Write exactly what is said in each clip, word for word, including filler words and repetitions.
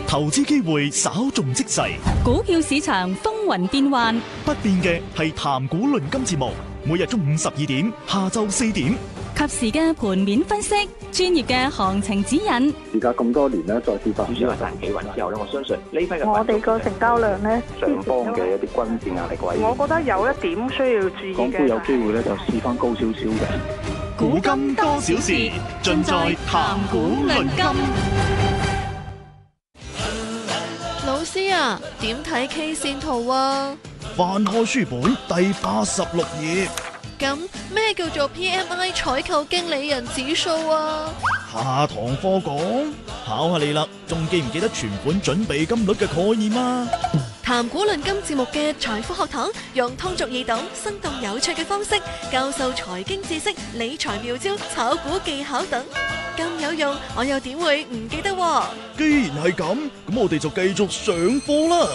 投資機會稍縱即逝， 股票市場風雲變幻， 不變嘅係談股論金節目，每日中午十二點，下晝四點， 及時嘅盤面分析，專業嘅行情指引。 而家咁多年咧，再跌翻， 主要係大企穩之後咧，我相信呢批嘅我哋個成交量咧， 上方嘅一啲均線壓力位， 我覺得有一點需要注意嘅。 港股有機會咧，就試翻高少少嘅。 股金多少事，盡在談股論金。 老師啊，點睇 K 線圖啊？ 翻開書本第八十六頁。 咁咩叫做 P M I 採購經理人指數啊？ 下堂課講，考下你啦，仲記唔記得存款準備金率嘅概念啊？ 談股論金節目嘅財富學堂，用通俗易懂、生動有趣嘅方式教授財經知識、理財妙招、炒股技巧等，咁有用，我又點會唔記得喎？ 既然係咁，咁我哋就繼續上課啦。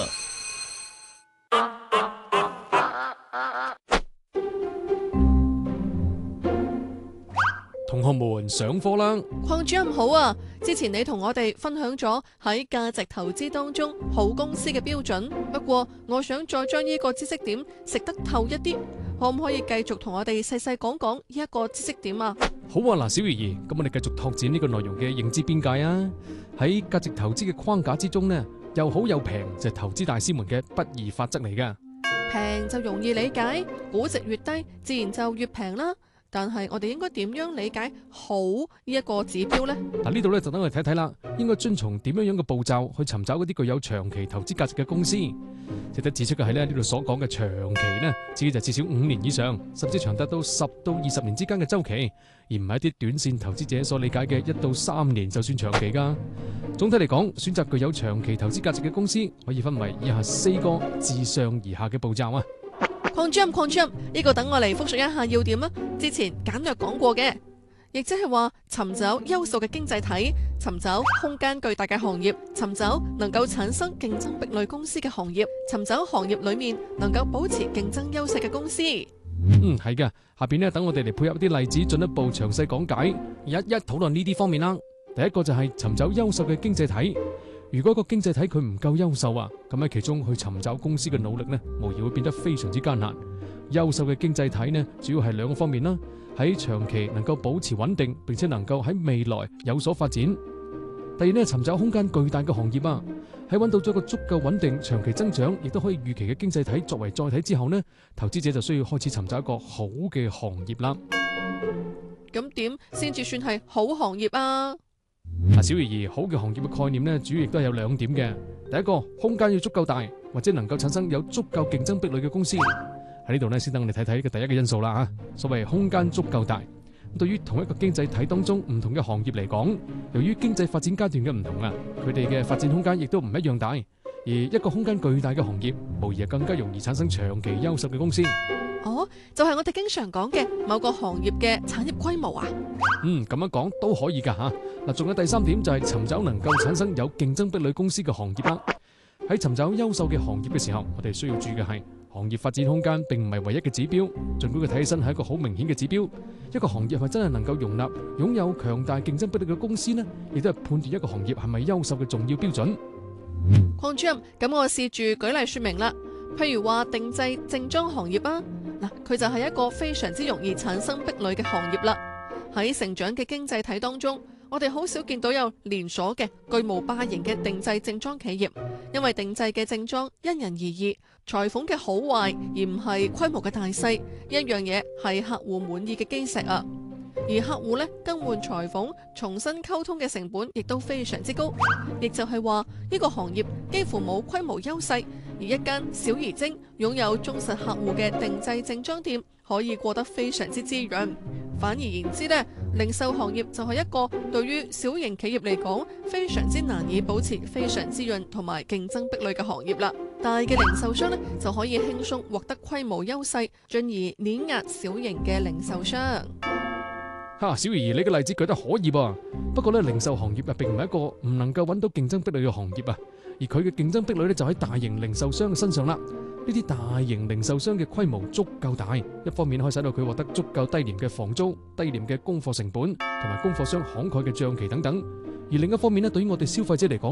同學們上課啦！ 鄺主任好啊！之前你同我哋分享咗喺價值投資當中好公司嘅標準，不過我想再將呢個知識點食得透一啲，可唔可以繼續同我哋細細講講呢一個知識點啊？ 好啊，嗱，小魚兒，咁我哋繼續拓展呢個內容嘅認知邊界啊！喺價值投資嘅框架之中呢，又好又平就係投資大師們嘅不二法則嚟噶。 平就容易理解，估值越低，自然就越平啦。但係我哋應該點樣理解好呢一個指標呢？ 嗱，呢度咧就等我哋睇睇啦。應該遵從點樣樣嘅步驟去尋找嗰啲具有長期投資價值嘅公司。值得指出嘅係咧，呢度所講嘅長期呢，指嘅就至少五年以上，甚至長達到十到二十年之間嘅周期，而唔係一啲短線投資者所理解嘅一到三年就算長期噶。總體嚟講，選擇具有長期投資價值嘅公司，可以分為以下四個自上而下嘅步驟啊。 鄺主任，鄺主任，呢個等我嚟複述一下要點啊！之前簡略講過嘅，亦即係話尋找優秀嘅經濟體，尋找空間巨大嘅行業，尋找能夠產生競爭壁壘公司嘅行業，尋找行業裏面能夠保持競爭優勢嘅公司。 嗯，係嘅。下邊呢，等我哋嚟配合啲例子，進一步詳細講解，一一討論呢啲方面啦。第一個就係尋找優秀嘅經濟體。如果個經濟體佢唔夠優秀啊，咁喺其中去尋找公司嘅努力呢，無疑會變得非常之艱難。優秀嘅經濟體呢，主要係兩個方面啦，喺長期能夠保持穩定，並且能夠喺未來有所發展。第二呢，尋找空間巨大嘅行業啊，喺揾到咗個足夠穩定、長期增長，亦都可以預期嘅經濟體作為載體之後呢，投資者就需要開始尋找一個好嘅行業啦。 咁點先至算係好行業啊？ 嗱，小魚兒，好嘅行業嘅概念呢，主要亦都係有兩點嘅。第一個，空間要足夠大，或者能夠產生有足夠競爭壁壘嘅公司。喺呢度呢，先等我哋睇睇呢個第一個因素啦吓。所謂空間足夠大，對於同一個經濟體當中唔同嘅行業嚟講，由於經濟發展階段嘅唔同啊，佢哋嘅發展空間亦都唔一樣大。而一個空間巨大嘅行業，無疑係更加容易產生長期優秀嘅公司。 哦，就係我哋經常講嘅某個行業嘅產業規模啊。 嗯，咁樣講都可以噶吓。嗱，仲有第三點就係尋找能夠產生有競爭壁壘公司嘅行業啦。喺尋找優秀嘅行業嘅時候，我哋需要注意嘅係行業發展空間並唔係唯一嘅指標，盡管佢睇起身係一個好明顯嘅指標。一個行業係咪真係能夠容納擁有強大競爭壁壘嘅公司呢？亦都係判斷一個行業係咪優秀嘅重要標準。 鄺主任，咁我試住舉例說明啦。譬如話定製正裝行業啊，嗱，佢就係一個非常之容易產生壁壘嘅行業啦。喺成長嘅經濟體當中，我哋好少見到有連鎖嘅巨無霸型嘅定製正裝企業，因為定製嘅正裝因人而異，裁縫嘅好壞而唔係規模嘅大細，一樣嘢係客戶滿意嘅基石啊。而客戶咧更換裁縫、重新溝通嘅成本亦都非常之高，亦就係話呢個行業幾乎冇規模優勢，而一間小而精、擁有忠實客戶嘅定製正裝店可以過得非常之滋潤。反而言之呢，零售行業就係一個對於小型企業嚟講非常之難以保持非常滋潤同埋競爭壁壘嘅行業啦。大嘅零售商呢，就可以輕鬆獲得規模優勢，進而碾壓小型嘅零售商。 哈，小魚兒，你嘅例子舉得可以噃。不過咧，零售行業啊，並唔係一個唔能夠揾到競爭壁壘嘅行業啊。而佢嘅競爭壁壘咧，就喺大型零售商嘅身上啦。呢啲大型零售商嘅規模足夠大，一方面可以使到佢獲得足夠低廉嘅房租、低廉嘅供貨成本，同埋供貨商慷慨嘅賬期等等。而另一方面咧，對於我哋消費者嚟講，